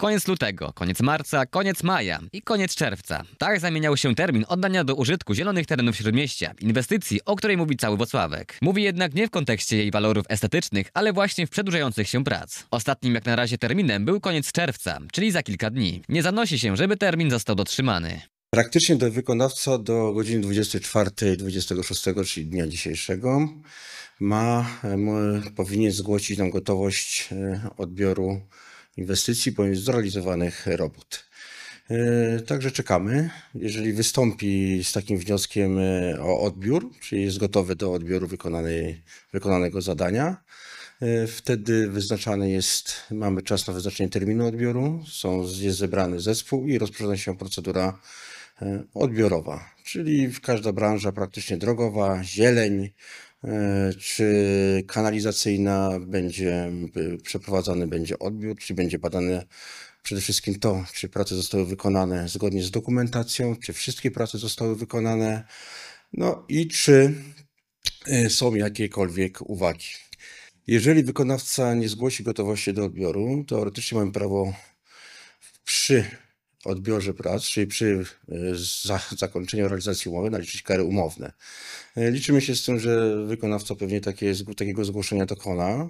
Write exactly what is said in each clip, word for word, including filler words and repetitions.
Koniec lutego, koniec marca, koniec maja i koniec czerwca. Tak zamieniał się termin oddania do użytku zielonych terenów Śródmieścia, inwestycji, o której mówi cały Włocławek. Mówi jednak nie w kontekście jej walorów estetycznych, ale właśnie w przedłużających się prac. Ostatnim jak na razie terminem był koniec czerwca, czyli za kilka dni. Nie zanosi się, żeby termin został dotrzymany. Praktycznie do wykonawca do godziny dwudziestej czwartej dwudziestego szóstego, czyli dnia dzisiejszego, ma, powinien zgłosić nam gotowość odbioru inwestycji bądź zrealizowanych robót. Także czekamy. Jeżeli wystąpi z takim wnioskiem o odbiór, czyli jest gotowy do odbioru wykonanej, wykonanego zadania, wtedy wyznaczany jest, mamy czas na wyznaczenie terminu odbioru, są, jest zebrany zespół i rozpoczyna się procedura odbiorowa, czyli każda branża praktycznie drogowa, zieleń czy kanalizacyjna będzie przeprowadzany będzie odbiór, czyli będzie badane przede wszystkim to, czy prace zostały wykonane zgodnie z dokumentacją, czy wszystkie prace zostały wykonane, no i czy są jakiekolwiek uwagi. Jeżeli wykonawca nie zgłosi gotowości do odbioru, teoretycznie mamy prawo przy odbiorze prac, czyli przy za, zakończeniu realizacji umowy naliczyć kary umowne. Liczymy się z tym, że wykonawca pewnie takie, takiego zgłoszenia dokona,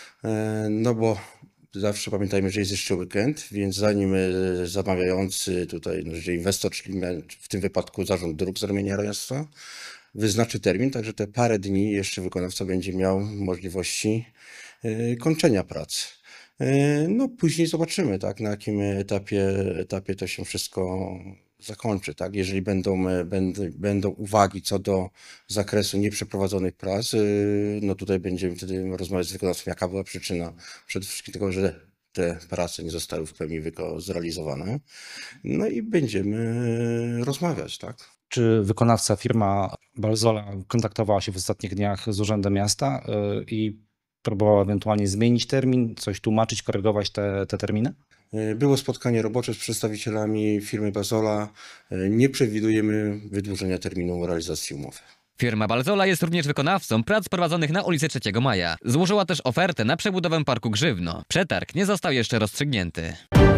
no bo zawsze pamiętajmy, że jest jeszcze weekend, więc zanim zamawiający tutaj, no, że inwestor, czyli w tym wypadku Zarząd Dróg z ramienia miasta, wyznaczy termin, także te parę dni jeszcze wykonawca będzie miał możliwości kończenia prac. No później zobaczymy, tak, na jakim etapie, etapie to się wszystko zakończy. Tak? Jeżeli będą, będą, będą uwagi co do zakresu nieprzeprowadzonych prac, no tutaj będziemy wtedy rozmawiać z wykonawcą, jaka była przyczyna przede wszystkim tego, że te prace nie zostały w pełni zrealizowane. No i będziemy rozmawiać, tak. Czy wykonawca, firma Balzola kontaktowała się w ostatnich dniach z Urzędem Miasta i próbowała ewentualnie zmienić termin, coś tłumaczyć, korygować te, te terminy? Było spotkanie robocze z przedstawicielami firmy Balzola. Nie przewidujemy wydłużenia terminu realizacji umowy. Firma Balzola jest również wykonawcą prac prowadzonych na ulicy trzeciego Maja. Złożyła też ofertę na przebudowę Parku Grzywno. Przetarg nie został jeszcze rozstrzygnięty.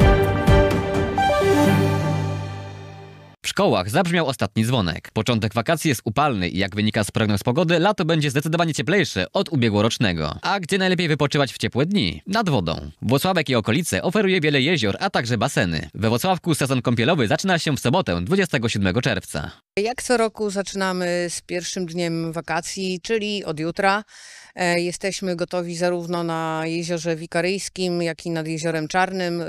W szkołach zabrzmiał ostatni dzwonek. Początek wakacji jest upalny i jak wynika z prognoz pogody, lato będzie zdecydowanie cieplejsze od ubiegłorocznego. A gdzie najlepiej wypoczywać w ciepłe dni? Nad wodą. Włocławek i okolice oferuje wiele jezior, a także baseny. We Włocławku sezon kąpielowy zaczyna się w sobotę, dwudziestego siódmego czerwca. Jak co roku zaczynamy z pierwszym dniem wakacji, czyli od jutra. Jesteśmy gotowi zarówno na Jeziorze Wikaryjskim, jak i nad Jeziorem Czarnym.